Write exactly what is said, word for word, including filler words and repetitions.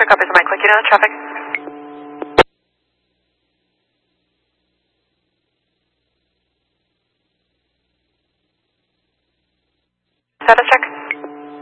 Rochester, copies Mike, click on traffic. Status check.